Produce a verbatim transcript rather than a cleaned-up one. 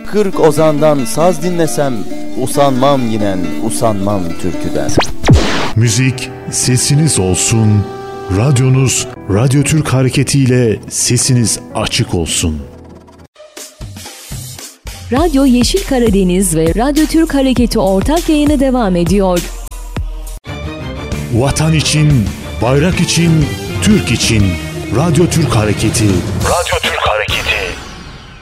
kırk ozandan saz dinlesem, usanmam yinen, usanmam türküden. Müzik sesiniz olsun, radyonuz Radyo Türk Hareketi ile sesiniz açık olsun. Radyo Yeşil Karadeniz ve Radyo Türk Hareketi ortak yayını devam ediyor. Vatan için, bayrak için, Türk için Radyo Türk Hareketi. Radyo Türk Hareketi.